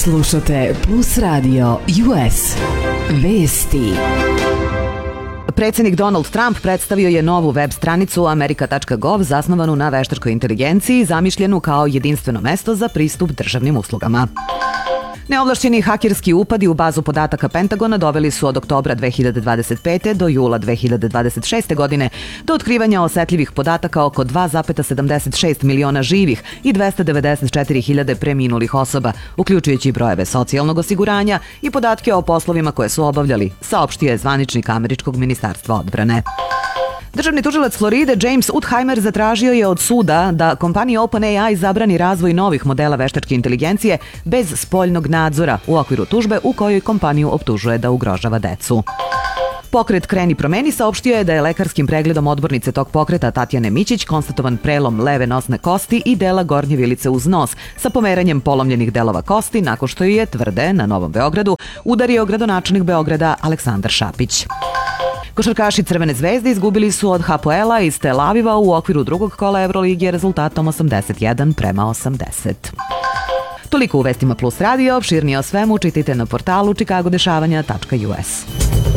Slušate Plus Radio US. Vesti. Predsjednik Donald Trump predstavio je novu web stranicu america.gov zasnovanu na veštačkoj inteligenciji, zamišljenu kao jedinstveno mesto za pristup državnim uslugama. Neovlašćeni hakerski upadi u bazu podataka Pentagona doveli su od oktobra 2025. do jula 2026. godine do otkrivanja osetljivih podataka oko 2,76 miliona živih i 294.000 preminulih osoba, uključujući brojeve socijalnog osiguranja i podatke o poslovima koje su obavljali, saopštio je zvaničnik američkog ministarstva odbrane. Državni tužilac Floride James Utheimer zatražio je od suda da kompaniji OpenAI zabrani razvoj novih modela veštačke inteligencije bez spoljnog nadzora u okviru tužbe u kojoj kompaniju optužuje da ugrožava decu. Pokret Kreni promeni saopštio je da je lekarskim pregledom odbornice tog pokreta Tatjane Mićić konstatovan prelom leve nosne kosti i dela gornje vilice uz nos sa pomeranjem polomljenih delova kosti nakon što ju je, tvrde, na Novom Beogradu udario gradonačelnik Beograda Aleksandar Šapić. Košarkaši Crvene zvezde izgubili su od Hapoela iz Tel Aviva u okviru drugog kola Evroligije rezultatom 81-80. Toliko u Vestima Plus Radio, opširnije o svemu čitajte na portalu chicagodešavanja.us.